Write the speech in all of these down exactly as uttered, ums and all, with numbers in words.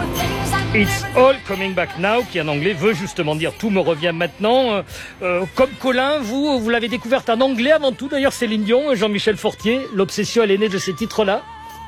It's all coming back now, qui en anglais veut justement dire tout me revient maintenant. Euh, euh, comme Colin, vous, vous l'avez découverte en anglais avant tout. D'ailleurs, Céline Dion, Jean-Michel Fortier, l'obsession, elle est née de ces titres-là.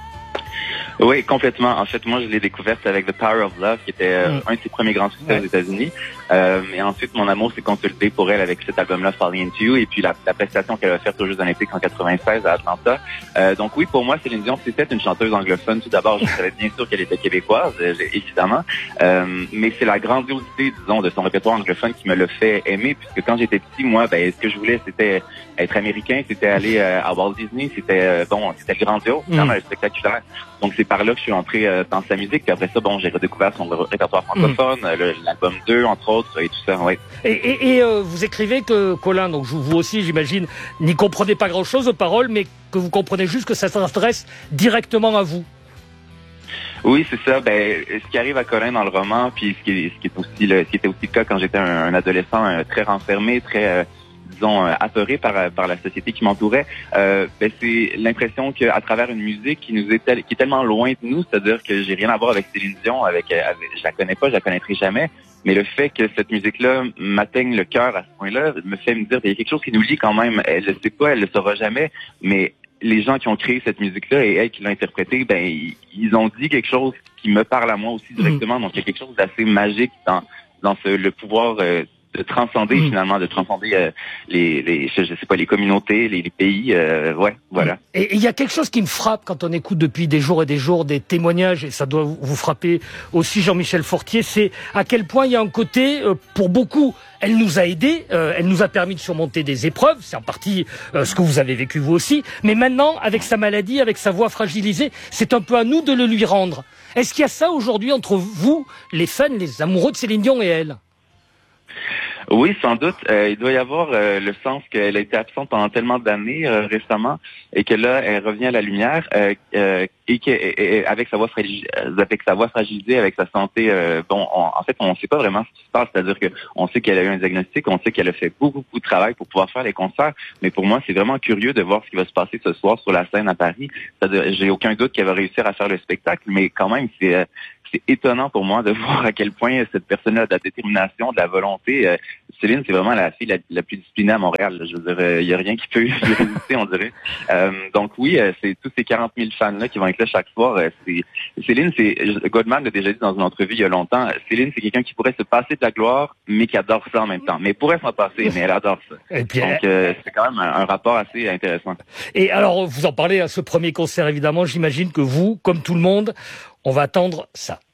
Oui, complètement. En fait, moi, je l'ai découverte avec The Power of Love, qui était euh, mm. un de ses premiers grands succès ouais. aux États-Unis. Euh, et ensuite, mon amour s'est consolidé pour elle avec cet album-là, Falling Into You, et puis la, la prestation qu'elle a faite aux Jeux Olympiques en quatre-vingt-seize à Atlanta. Euh, donc oui, pour moi, Céline Dion, c'était une chanteuse anglophone. Tout d'abord, je savais bien sûr qu'elle était québécoise, évidemment. Euh, mais c'est la grandiosité, disons, de son répertoire anglophone qui me l'a fait aimer, puisque quand j'étais petit, moi, ben, ce que je voulais, c'était être américain, c'était aller euh, à Walt Disney, c'était euh, bon, c'était grandiose, mm. spectaculaire. Donc c'est par là que je suis entré euh, dans sa musique. Puis après ça, bon, j'ai redécouvert son répertoire francophone, mm. euh, l'album deux, entre autres, et tout ça, ouais. Et, et, et euh, vous écrivez que, Colin, donc vous aussi, j'imagine, n'y comprenez pas grand-chose aux paroles, mais que vous comprenez juste que ça s'adresse directement à vous. Oui, c'est ça. Ben, ce qui arrive à Colin dans le roman, puis ce qui est, ce qui est aussi le, ce qui était aussi le cas quand j'étais un, un adolescent euh, très renfermé, très euh, disons, euh, apeuré par, par la société qui m'entourait, euh, ben, c'est l'impression qu'à travers une musique qui nous est, tel, qui est tellement loin de nous, c'est-à-dire que j'ai rien à voir avec Céline Dion, avec, avec, je la connais pas, je la connaîtrai jamais, mais le fait que cette musique-là m'atteigne le cœur à ce point-là me fait me dire qu'il y a quelque chose qui nous lie quand même. Elle le sait pas, elle le saura jamais, mais les gens qui ont créé cette musique-là et elle qui l'a interprétée, ben, ils, ils ont dit quelque chose qui me parle à moi aussi directement, mmh. donc il y a quelque chose d'assez magique dans, dans ce, le pouvoir euh, de transcender mmh. finalement, de transcender euh, les, les, je, je sais pas, les communautés, les, les pays, euh, ouais, voilà. Et il y a quelque chose qui me frappe quand on écoute depuis des jours et des jours des témoignages, et ça doit vous frapper aussi, Jean-Michel Fortier, c'est à quel point il y a un côté, euh, pour beaucoup, elle nous a aidés, euh, elle nous a permis de surmonter des épreuves, c'est en partie euh, ce que vous avez vécu vous aussi, mais maintenant, avec sa maladie, avec sa voix fragilisée, c'est un peu à nous de le lui rendre. Est-ce qu'il y a ça aujourd'hui entre vous, les fans, les amoureux de Céline Dion et elle ? Oui, sans doute. Euh, il doit y avoir euh, le sens qu'elle a été absente pendant tellement d'années euh, récemment et que là, elle revient à la lumière euh, euh, et qu'avec sa voix fragilisée, avec sa voix fragilisée, avec sa santé, euh, bon, on, en fait, on ne sait pas vraiment ce qui se passe. C'est-à-dire que on sait qu'elle a eu un diagnostic, on sait qu'elle a fait beaucoup, beaucoup de travail pour pouvoir faire les concerts. Mais pour moi, c'est vraiment curieux de voir ce qui va se passer ce soir sur la scène à Paris. C'est-à-dire, j'ai aucun doute qu'elle va réussir à faire le spectacle, mais quand même, c'est euh, c'est étonnant pour moi de voir à quel point cette personne-là a de la détermination, de la volonté. Euh, Céline, c'est vraiment la fille la, la plus disciplinée à Montréal. Là. Je veux dire, il n'y a rien qui peut y résister, on dirait. Euh, donc oui, euh, c'est tous ces quarante mille fans-là qui vont être là chaque soir. Euh, c'est, Céline, c'est Goldman l'a déjà dit dans une entrevue il y a longtemps, Céline, c'est quelqu'un qui pourrait se passer de la gloire, mais qui adore ça en même temps. Mais elle pourrait s'en passer, mais elle adore ça. Et puis, donc euh, c'est quand même un, un rapport assez intéressant. Et alors, vous en parlez à ce premier concert, évidemment. J'imagine que vous, comme tout le monde, on va attendre ça.